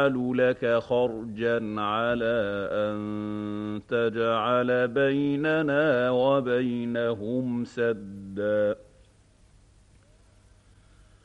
لك خرجا على أن تجعل بيننا وبينهم سدا